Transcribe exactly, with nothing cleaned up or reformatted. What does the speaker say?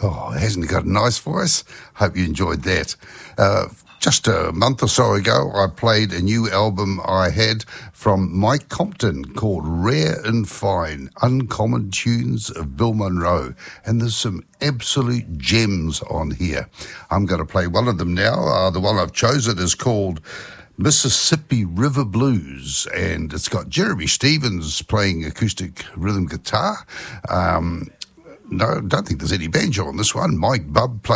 Oh, hasn't he got a nice voice? Hope you enjoyed that. Uh, just a month or so ago, I played a new album I had from Mike Compton called Rare and Fine, Uncommon Tunes of Bill Monroe. And there's some absolute gems on here. I'm going to play one of them now. Uh, the one I've chosen is called Mississippi River Blues, and it's got Jeremy Stevens playing acoustic rhythm guitar. Um, no, I don't think there's any banjo on this one. Mike Bubb playing